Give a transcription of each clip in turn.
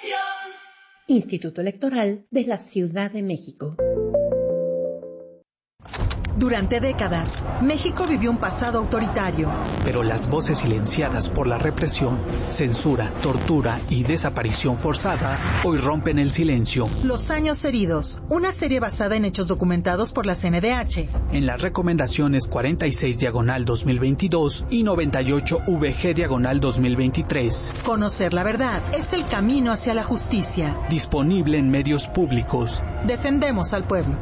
Instituto Electoral de la Ciudad de México. Durante décadas, México vivió un pasado autoritario. Pero las voces silenciadas por la represión, censura, tortura y desaparición forzada hoy rompen el silencio. Los años heridos, una serie basada en hechos documentados por la CNDH. En las recomendaciones 46/2022 y 98/VG/2023. Conocer la verdad es el camino hacia la justicia. Disponible en medios públicos. Defendemos al pueblo.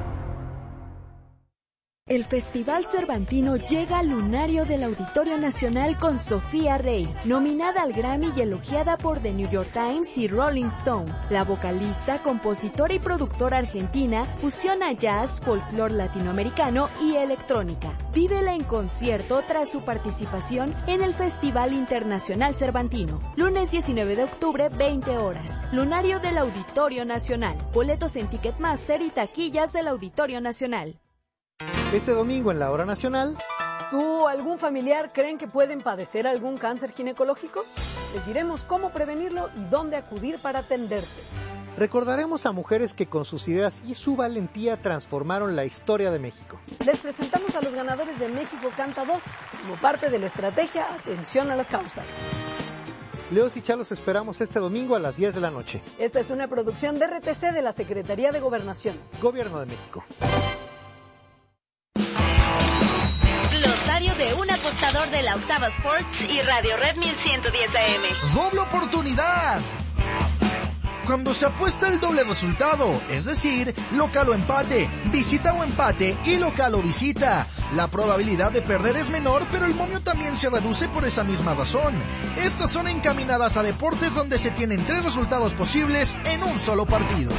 El Festival Cervantino llega al lunario del Auditorio Nacional con Sofía Rey, nominada al Grammy y elogiada por The New York Times y Rolling Stone. La vocalista, compositora y productora argentina fusiona jazz, folclore latinoamericano y electrónica. Vívela en concierto tras su participación en el Festival Internacional Cervantino. Lunes 19 de octubre, 20 horas. Lunario del Auditorio Nacional. Boletos en Ticketmaster y taquillas del Auditorio Nacional. Este domingo en la Hora Nacional. ¿Tú o algún familiar creen que pueden padecer algún cáncer ginecológico? Les diremos cómo prevenirlo y dónde acudir para atenderse. Recordaremos a mujeres que con sus ideas y su valentía transformaron la historia de México. Les presentamos a los ganadores de México Canta 2 como parte de la estrategia Atención a las Causas. Leos y Chá los esperamos este domingo a las 10 de la noche. Esta es una producción de RTC de la Secretaría de Gobernación. Gobierno de México. Glosario de un apostador de la Octava Sports y Radio Red 1110 AM. ¡Doble oportunidad! Cuando se apuesta el doble resultado, es decir, local o empate, visita o empate y local o visita, la probabilidad de perder es menor, pero el momio también se reduce por esa misma razón. Estas son encaminadas a deportes donde se tienen 3 resultados posibles en un solo partido.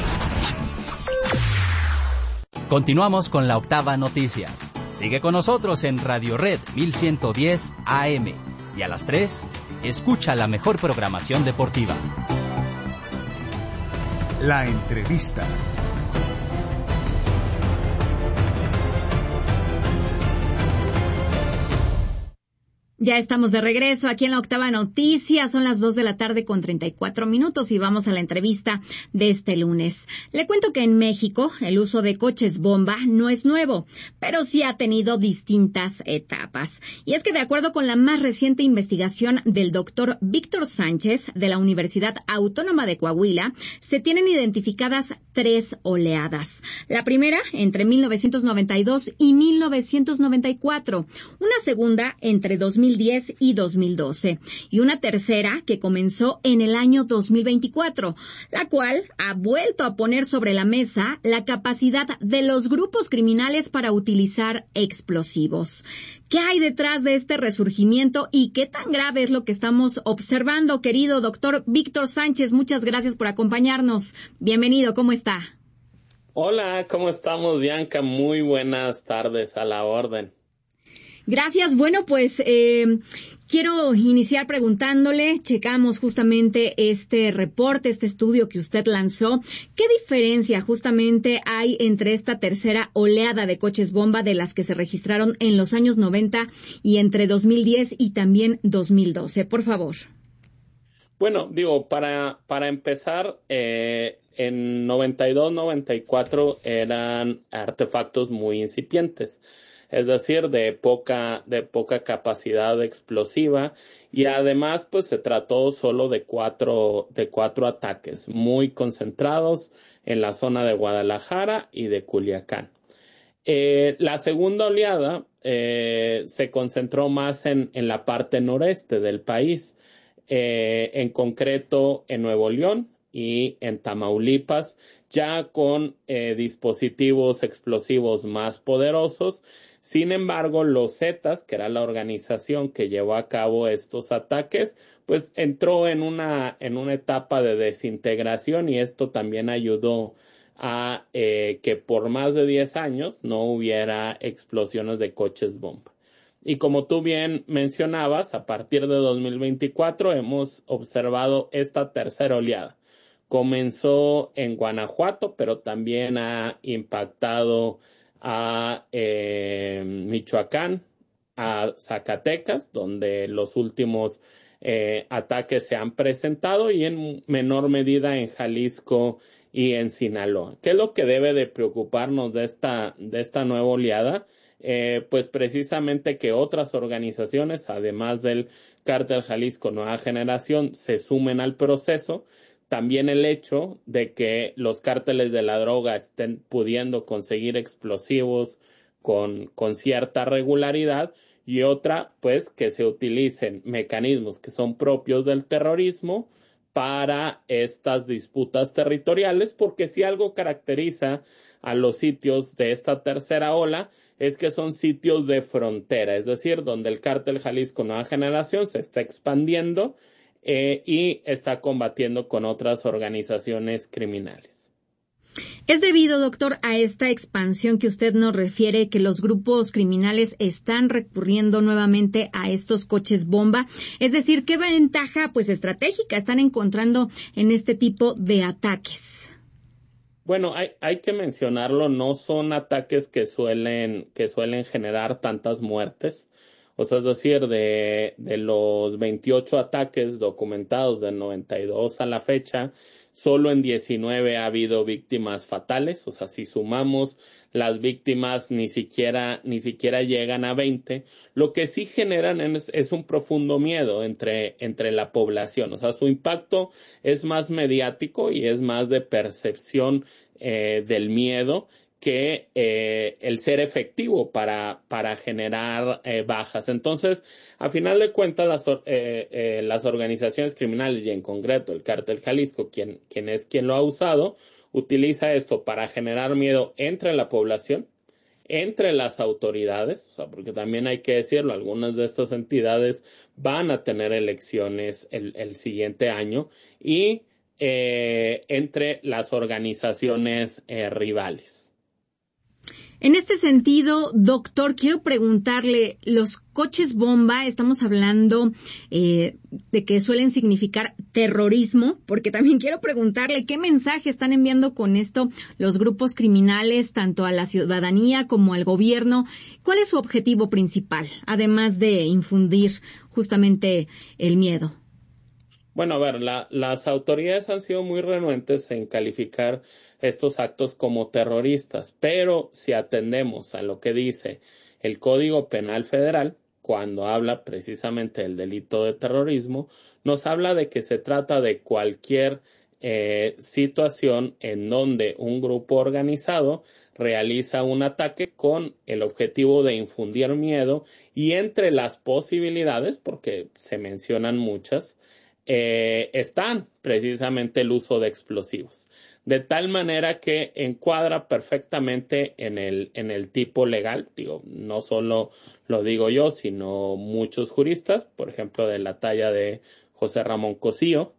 Continuamos con la Octava Noticias. Sigue con nosotros en Radio Red 1110 AM. Y a las 3, escucha la mejor programación deportiva. La entrevista. Ya estamos de regreso aquí en la Octava Noticia. Son las 2 de la tarde con 34 minutos y vamos a la entrevista de este lunes. Le cuento que en México el uso de coches bomba no es nuevo, pero sí ha tenido distintas etapas. Y es que de acuerdo con la más reciente investigación del doctor Víctor Sánchez de la Universidad Autónoma de Coahuila, se tienen identificadas 3 oleadas. La primera entre 1992 y 1994, una segunda entre 2010 y 2012 y una tercera que comenzó en el año 2024, la cual ha vuelto a poner sobre la mesa la capacidad de los grupos criminales para utilizar explosivos. ¿Qué hay detrás de este resurgimiento y qué tan grave es lo que estamos observando, querido doctor Víctor Sánchez? Muchas gracias por acompañarnos. Bienvenido, ¿cómo está? Hola, ¿cómo estamos, Bianca? Muy buenas tardes, a la orden. Gracias. Bueno, pues quiero iniciar preguntándole, checamos justamente este reporte, este estudio que usted lanzó. ¿Qué diferencia justamente hay entre esta tercera oleada de coches bomba de las que se registraron en los años 90 y entre 2010 y también 2012? Por favor. Bueno, digo, para empezar, en 92, 94 eran artefactos muy incipientes. Es decir, de poca capacidad explosiva, y además pues se trató solo de cuatro ataques muy concentrados en la zona de Guadalajara y de Culiacán. La segunda oleada se concentró más en la parte noreste del país, en concreto en Nuevo León y en Tamaulipas, ya con dispositivos explosivos más poderosos. Sin embargo, los Zetas, que era la organización que llevó a cabo estos ataques, pues entró en una etapa de desintegración, y esto también ayudó a que por más de 10 años no hubiera explosiones de coches bomba. Y como tú bien mencionabas, a partir de 2024 hemos observado esta tercera oleada. Comenzó en Guanajuato, pero también ha impactado a Michoacán, a Zacatecas, donde los últimos ataques se han presentado y en menor medida en Jalisco y en Sinaloa. ¿Qué es lo que debe de preocuparnos de esta nueva oleada? Pues precisamente que otras organizaciones, además del Cártel Jalisco Nueva Generación, se sumen al proceso. También el hecho de que los cárteles de la droga estén pudiendo conseguir explosivos con cierta regularidad, y otra, pues, que se utilicen mecanismos que son propios del terrorismo para estas disputas territoriales, porque si algo caracteriza a los sitios de esta tercera ola es que son sitios de frontera, es decir, donde el Cártel Jalisco Nueva Generación se está expandiendo y está combatiendo con otras organizaciones criminales. ¿Es debido, doctor, a esta expansión que usted nos refiere que los grupos criminales están recurriendo nuevamente a estos coches bomba? Es decir, ¿qué ventaja estratégica están encontrando en este tipo de ataques? Bueno, hay que mencionarlo, no son ataques que suelen generar tantas muertes. O sea, es decir, de los 28 ataques documentados del 92 a la fecha, solo en 19 ha habido víctimas fatales. O sea, si sumamos las víctimas, ni siquiera llegan a 20. Lo que sí generan es un profundo miedo entre la población. O sea, su impacto es más mediático y es más de percepción del miedo que el ser efectivo para generar bajas. Entonces, a final de cuentas, las organizaciones criminales y en concreto el Cártel Jalisco, quien lo ha usado, utiliza esto para generar miedo entre la población, entre las autoridades, o sea, porque también hay que decirlo, algunas de estas entidades van a tener elecciones el siguiente año, y entre las organizaciones rivales. En este sentido, doctor, quiero preguntarle, los coches bomba, estamos hablando de que suelen significar terrorismo, porque también quiero preguntarle qué mensaje están enviando con esto los grupos criminales, tanto a la ciudadanía como al gobierno. ¿Cuál es su objetivo principal, además de infundir justamente el miedo? Bueno, a ver, las autoridades han sido muy renuentes en calificar estos actos como terroristas, pero si atendemos a lo que dice el Código Penal Federal, cuando habla precisamente del delito de terrorismo, nos habla de que se trata de cualquier situación en donde un grupo organizado realiza un ataque con el objetivo de infundir miedo, y entre las posibilidades, porque se mencionan muchas, están precisamente el uso de explosivos, de tal manera que encuadra perfectamente en el tipo legal. Digo, no solo lo digo yo, sino muchos juristas, por ejemplo, de la talla de José Ramón Cosío,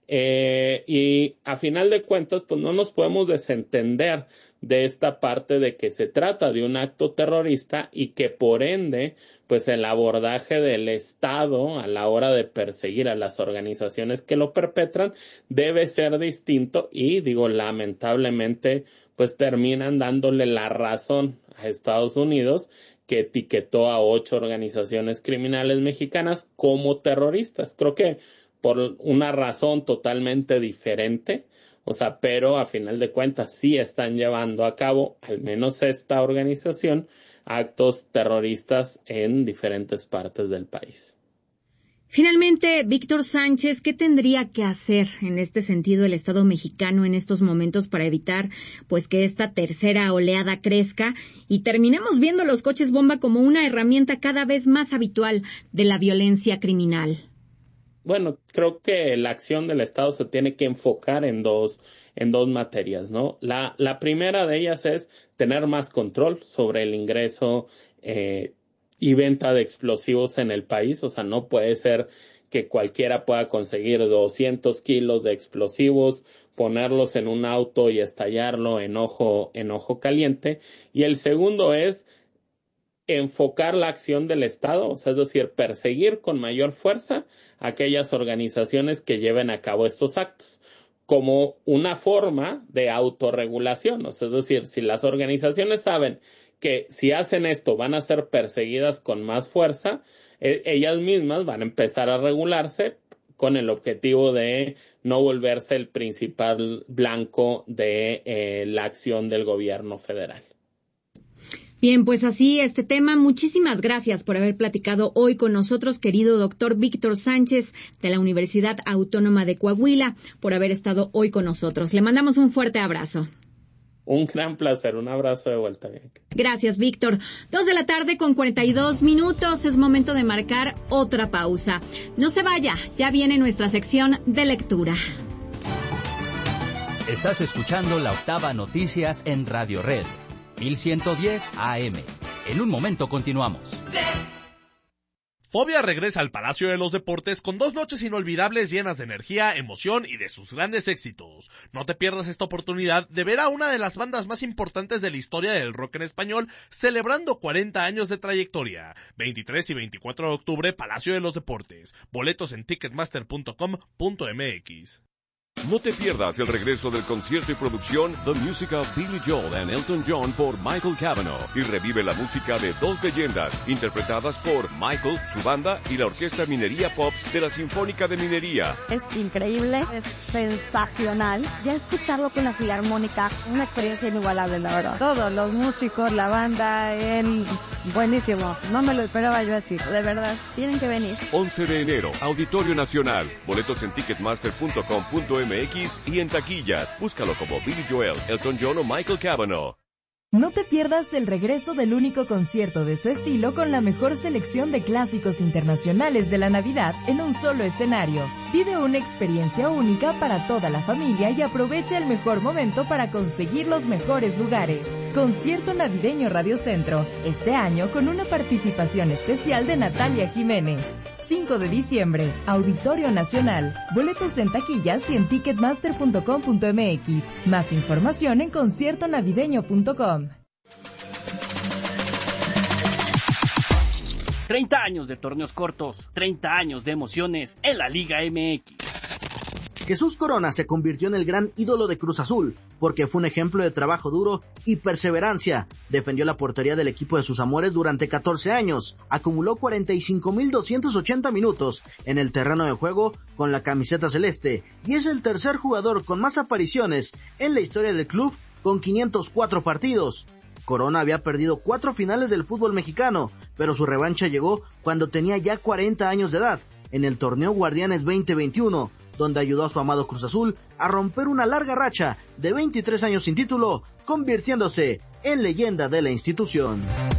y a final de cuentas, pues no nos podemos desentender de esta parte de que se trata de un acto terrorista y que por ende, pues el abordaje del Estado a la hora de perseguir a las organizaciones que lo perpetran debe ser distinto, y digo, lamentablemente, pues terminan dándole la razón a Estados Unidos, que etiquetó a 8 organizaciones criminales mexicanas como terroristas. Creo que por una razón totalmente diferente. O sea, pero a final de cuentas sí están llevando a cabo, al menos esta organización, actos terroristas en diferentes partes del país. Finalmente, Víctor Sánchez, ¿qué tendría que hacer en este sentido el Estado mexicano en estos momentos para evitar pues que esta tercera oleada crezca y terminemos viendo los coches bomba como una herramienta cada vez más habitual de la violencia criminal? Bueno, creo que la acción del Estado se tiene que enfocar en dos materias, ¿no? La primera de ellas es tener más control sobre el ingreso y venta de explosivos en el país. O sea, no puede ser que cualquiera pueda conseguir 200 kilos de explosivos, ponerlos en un auto y estallarlo en ojo caliente. Y el segundo es enfocar la acción del Estado, o sea, es decir, perseguir con mayor fuerza a aquellas organizaciones que lleven a cabo estos actos, como una forma de autorregulación. O sea, es decir, si las organizaciones saben que si hacen esto van a ser perseguidas con más fuerza, ellas mismas van a empezar a regularse con el objetivo de no volverse el principal blanco de la acción del gobierno federal. Bien, pues así este tema. Muchísimas gracias por haber platicado hoy con nosotros, querido doctor Víctor Sánchez de la Universidad Autónoma de Coahuila, por haber estado hoy con nosotros. Le mandamos un fuerte abrazo. Un gran placer, un abrazo de vuelta. Gracias, Víctor. 2:42 p.m. Es momento de marcar otra pausa. No se vaya, ya viene nuestra sección de lectura. Estás escuchando La Octava Noticias en Radio Red, 1110 AM. En un momento continuamos. Fobia regresa al Palacio de los Deportes con 2 noches inolvidables llenas de energía, emoción y de sus grandes éxitos. No te pierdas esta oportunidad de ver a una de las bandas más importantes de la historia del rock en español celebrando 40 años de trayectoria. 23 y 24 de octubre, Palacio de los Deportes. Boletos en ticketmaster.com.mx. No te pierdas el regreso del concierto y producción The Music of Billy Joel and Elton John por Michael Cavanaugh y revive la música de 2 leyendas interpretadas por Michael, su banda y la Orquesta Minería Pops de la Sinfónica de Minería. Es increíble, es sensacional. Ya escucharlo con la Filarmónica, una experiencia inigualable, la verdad. Todos los músicos, la banda, él, buenísimo. No me lo esperaba yo así, de verdad. Tienen que venir. 11 de enero, Auditorio Nacional. Boletos en ticketmaster.com.mx y en taquillas. Búscalo como Billy Joel, Elton John o Michael Cavanaugh. No te pierdas el regreso del único concierto de su estilo con la mejor selección de clásicos internacionales de la Navidad en un solo escenario. Vive una experiencia única para toda la familia y aprovecha el mejor momento para conseguir los mejores lugares. Concierto Navideño Radio Centro, este año con una participación especial de Natalia Jiménez. 5 de diciembre, Auditorio Nacional. Boletos en taquillas y en ticketmaster.com.mx. Más información en conciertonavideño.com. 30 años de torneos cortos, 30 años de emociones en la Liga MX. Jesús Corona se convirtió en el gran ídolo de Cruz Azul, porque fue un ejemplo de trabajo duro y perseverancia. Defendió la portería del equipo de sus amores durante 14 años, acumuló 45,280 minutos en el terreno de juego con la camiseta celeste, y es el tercer jugador con más apariciones en la historia del club, con 504 partidos. Corona había perdido 4 finales del fútbol mexicano, pero su revancha llegó cuando tenía ya 40 años de edad, en el torneo Guardianes 2021, donde ayudó a su amado Cruz Azul a romper una larga racha de 23 años sin título, convirtiéndose en leyenda de la institución.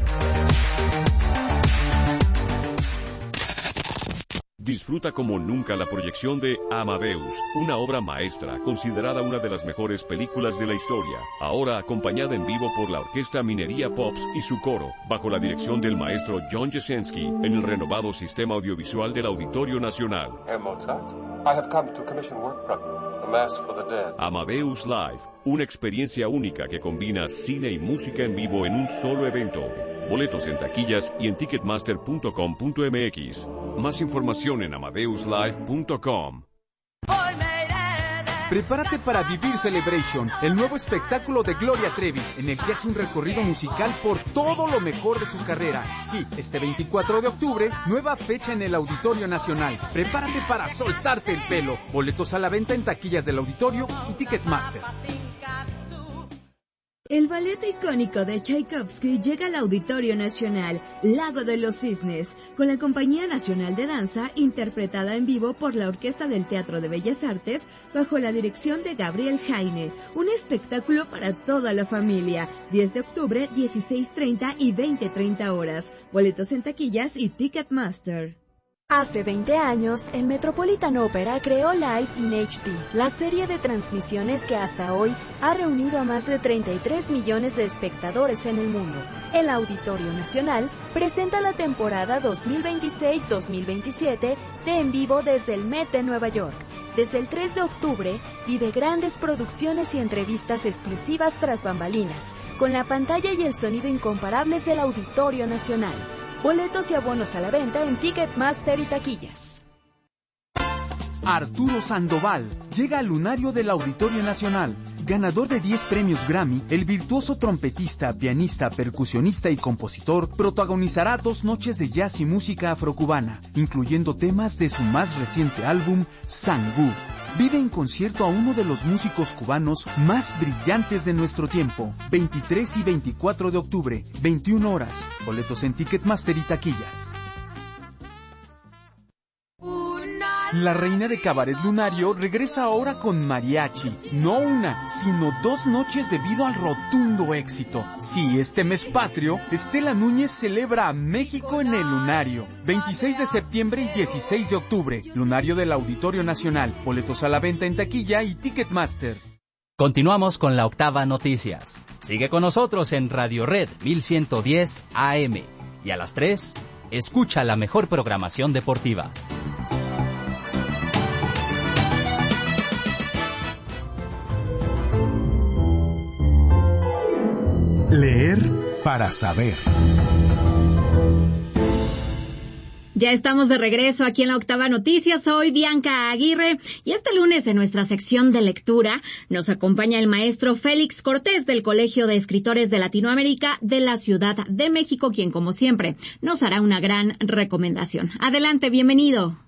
Disfruta como nunca la proyección de Amadeus, una obra maestra considerada una de las mejores películas de la historia, ahora acompañada en vivo por la Orquesta Minería Pops y su coro, bajo la dirección del maestro John Jasenski, en el renovado sistema audiovisual del Auditorio Nacional. Herr Mozart, I have come to commission work from you, The Mass for the Dead. Amadeus Live, una experiencia única que combina cine y música en vivo en un solo evento. Boletos en taquillas y en ticketmaster.com.mx. Más información en amadeuslive.com. Prepárate para vivir Celebration, el nuevo espectáculo de Gloria Trevi, en el que hace un recorrido musical por todo lo mejor de su carrera. Sí, este 24 de octubre, nueva fecha en el Auditorio Nacional. Prepárate para soltarte el pelo. Boletos a la venta en taquillas del Auditorio y Ticketmaster. El ballet icónico de Tchaikovsky llega al Auditorio Nacional, Lago de los Cisnes, con la Compañía Nacional de Danza, interpretada en vivo por la Orquesta del Teatro de Bellas Artes, bajo la dirección de Gabriel Jaine. Un espectáculo para toda la familia. 10 de octubre, 16:30 y 20:30 horas. Boletos en taquillas y Ticketmaster. Hace 20 años, el Metropolitan Opera creó Live in HD, la serie de transmisiones que hasta hoy ha reunido a más de 33 millones de espectadores en el mundo. El Auditorio Nacional presenta la temporada 2026-2027 de En Vivo desde el Met de Nueva York. Desde el 3 de octubre, vive grandes producciones y entrevistas exclusivas tras bambalinas, con la pantalla y el sonido incomparables del Auditorio Nacional. Boletos y abonos a la venta en Ticketmaster y taquillas. Arturo Sandoval llega al lunario del Auditorio Nacional. ganador de 10 premios Grammy, el virtuoso trompetista, pianista, percusionista y compositor protagonizará 2 noches de jazz y música afrocubana, incluyendo temas de su más reciente álbum, Sangú. Vive en concierto a uno de los músicos cubanos más brillantes de nuestro tiempo. 23 y 24 de octubre, 21 horas. Boletos en Ticketmaster y taquillas. La reina de Cabaret Lunario regresa ahora con mariachi. No una, sino 2 noches debido al rotundo éxito. Sí, este mes patrio, Estela Núñez celebra a México en el Lunario. 26 de septiembre y 16 de octubre. Lunario del Auditorio Nacional. Boletos a la venta en taquilla y Ticketmaster. Continuamos con la Octava Noticias. Sigue con nosotros en Radio Red 1110 AM. Y a las 3, escucha la mejor programación deportiva. Leer para saber. Ya estamos de regreso aquí en la Octava Noticias. Soy Bianca Aguirre y este lunes en nuestra sección de lectura nos acompaña el maestro Félix Cortés del Colegio de Escritores de Latinoamérica de la Ciudad de México, quien como siempre nos hará una gran recomendación. Adelante, bienvenido.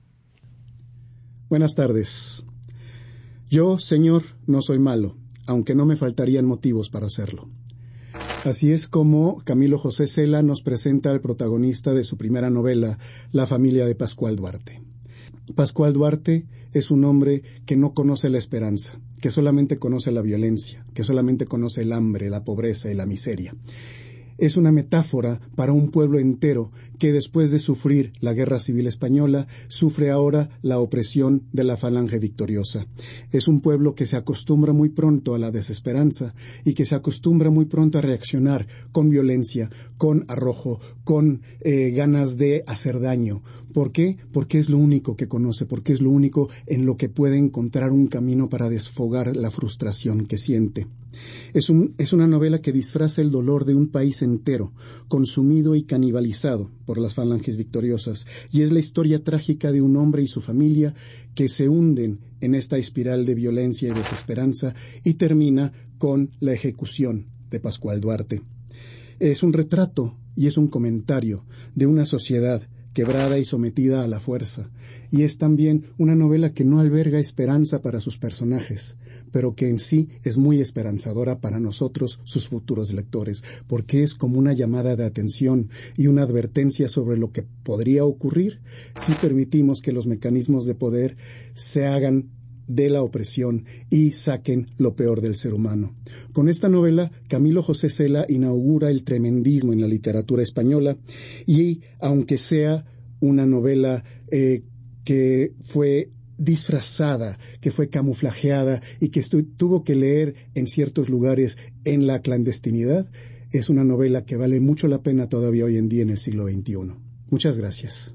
Buenas tardes. Yo, señor, no soy malo, aunque no me faltarían motivos para hacerlo. Así es como Camilo José Cela nos presenta al protagonista de su primera novela, La familia de Pascual Duarte. Pascual Duarte es un hombre que no conoce la esperanza, que solamente conoce la violencia, que solamente conoce el hambre, la pobreza y la miseria. Es una metáfora para un pueblo entero que después de sufrir la Guerra Civil Española, sufre ahora la opresión de la Falange Victoriosa. Es un pueblo que se acostumbra muy pronto a la desesperanza y que se acostumbra muy pronto a reaccionar con violencia, con arrojo, con ganas de hacer daño. ¿Por qué? Porque es lo único que conoce, porque es lo único en lo que puede encontrar un camino para desfogar la frustración que siente. Es una novela que disfraza el dolor de un país entero, consumido y canibalizado por las falanges victoriosas, y es la historia trágica de un hombre y su familia que se hunden en esta espiral de violencia y desesperanza y termina con la ejecución de Pascual Duarte. Es un retrato y es un comentario de una sociedad quebrada y sometida a la fuerza, y es también una novela que no alberga esperanza para sus personajes, pero que en sí es muy esperanzadora para nosotros, sus futuros lectores, porque es como una llamada de atención y una advertencia sobre lo que podría ocurrir si permitimos que los mecanismos de poder se hagan de la opresión y saquen lo peor del ser humano. Con esta novela, Camilo José Cela inaugura el tremendismo en la literatura española y, aunque sea una novela que fue disfrazada, que fue camuflajeada y que tuvo que leer en ciertos lugares en la clandestinidad, es una novela que vale mucho la pena todavía hoy en día en el siglo XXI. Muchas gracias.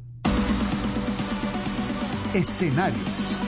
Escenarios.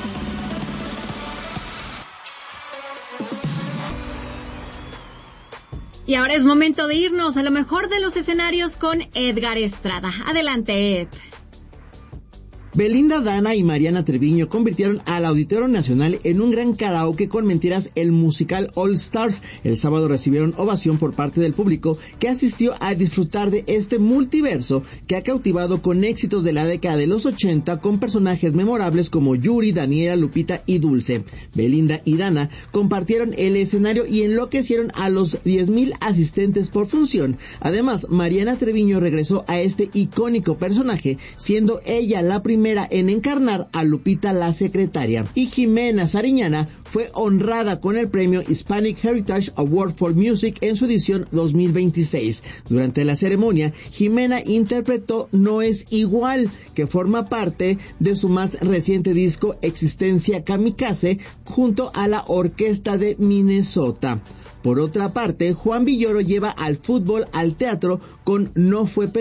Y ahora es momento de irnos a lo mejor de los escenarios con Edgar Estrada. Adelante, Ed. Belinda, Dana y Mariana Treviño convirtieron al Auditorio Nacional en un gran karaoke con mentiras, el musical All Stars. El sábado recibieron ovación por parte del público que asistió a disfrutar de este multiverso que ha cautivado con éxitos de la década de los 80 con personajes memorables como Yuri, Daniela, Lupita y Dulce. Belinda y Dana compartieron el escenario y enloquecieron a los 10,000 asistentes por función. Además, Mariana Treviño regresó a este icónico personaje, siendo ella la primera en encarnar a Lupita la secretaria, y Jimena Sariñana fue honrada con el premio Hispanic Heritage Award for Music en su edición 2026. Durante la ceremonia, Jimena interpretó No es igual, que forma parte de su más reciente disco Existencia Kamikaze, junto a la Orquesta de Minnesota. Por otra parte, Juan Villoro lleva al fútbol al teatro con No fue penal,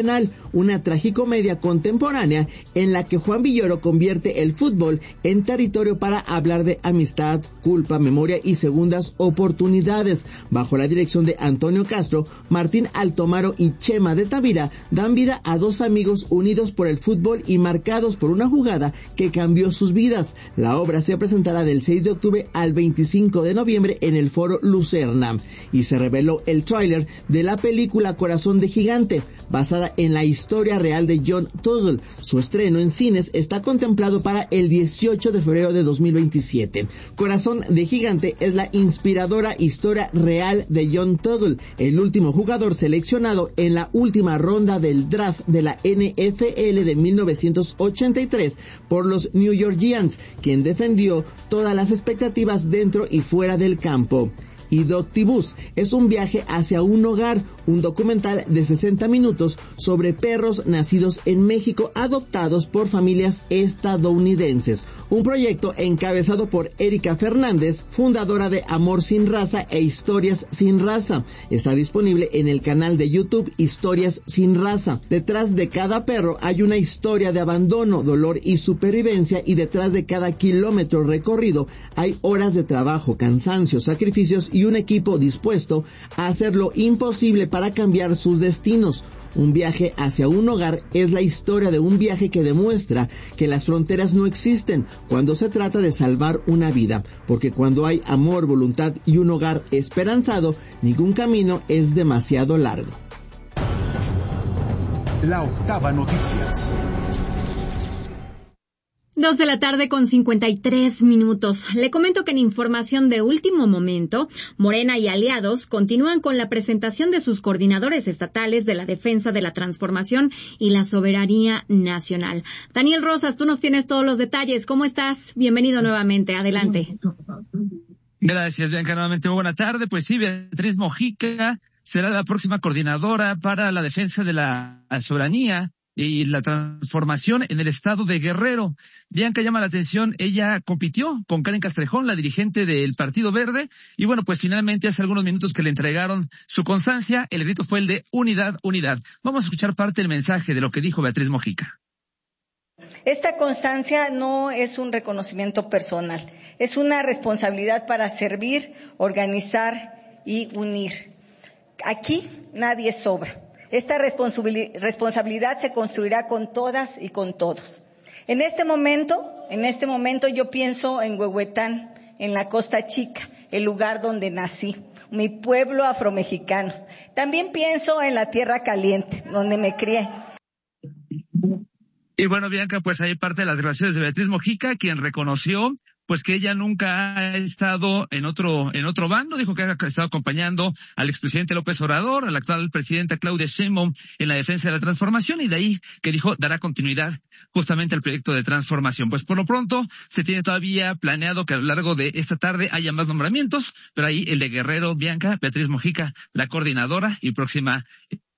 una tragicomedia contemporánea en la que Juan Villoro convierte el fútbol en territorio para hablar de amistad, culpa, memoria y segundas oportunidades. Bajo la dirección de Antonio Castro, Martín Altomaro y Chema de Tavira dan vida a dos amigos unidos por el fútbol y marcados por una jugada que cambió sus vidas. La obra se presentará del 6 de octubre al 25 de noviembre en el Foro Lucerna. Y se reveló el tráiler de la película Corazón de Gigante, basada en la historia real de John Tuggle. Su estreno en cines está contemplado para el 18 de febrero de 2027. Corazón de Gigante es la inspiradora historia real de John Tuggle, el último jugador seleccionado en la última ronda del draft de la NFL de 1983 por los New York Giants, quien defendió todas las expectativas dentro y fuera del campo. Adoptibus es un viaje hacia un hogar, un documental de 60 minutos sobre perros nacidos en México adoptados por familias estadounidenses. Un proyecto encabezado por Erika Fernández, fundadora de Amor Sin Raza e Historias Sin Raza. Está disponible en el canal de YouTube Historias Sin Raza. Detrás de cada perro hay una historia de abandono, dolor y supervivencia, y detrás de cada kilómetro recorrido hay horas de trabajo, cansancio, sacrificios y un equipo dispuesto a hacer lo imposible para cambiar sus destinos. Un viaje hacia un hogar es la historia de un viaje que demuestra que las fronteras no existen cuando se trata de salvar una vida, porque cuando hay amor, voluntad y un hogar esperanzado, ningún camino es demasiado largo. La Octava Noticias. 2 de la tarde con 53 minutos. Le comento que en información de último momento, Morena y aliados continúan con la presentación de sus coordinadores estatales de la defensa de la transformación y la soberanía nacional. Daniel Rosas, tú nos tienes todos los detalles. ¿Cómo estás? Bienvenido nuevamente. Adelante. Gracias, Bianca. Nuevamente, muy buena tarde. Pues sí, Beatriz Mojica será la próxima coordinadora para la defensa de la soberanía y la transformación en el estado de Guerrero. Bianca, llama la atención, ella compitió con Karen Castrejón, la dirigente del Partido Verde, y bueno, pues finalmente hace algunos minutos que le entregaron su constancia, el grito fue el de unidad, unidad. Vamos a escuchar parte del mensaje de lo que dijo Beatriz Mojica. Esta constancia no es un reconocimiento personal, es una responsabilidad para servir, organizar y unir. Aquí nadie sobra. Esta responsabilidad se construirá con todas y con todos. En este momento yo pienso en Huehuetán, en la Costa Chica, el lugar donde nací, mi pueblo afromexicano. También pienso en la Tierra Caliente, donde me crié. Y bueno, Bianca, pues hay parte de las declaraciones de Beatriz Mojica, quien reconoció pues que ella nunca ha estado en otro bando. Dijo que ha estado acompañando al expresidente López Obrador, a la actual presidenta Claudia Sheinbaum en la defensa de la transformación, y de ahí que dijo dará continuidad justamente al proyecto de transformación. Pues por lo pronto se tiene todavía planeado que a lo largo de esta tarde haya más nombramientos, pero ahí el de Guerrero, Bianca, Beatriz Mojica, la coordinadora y próxima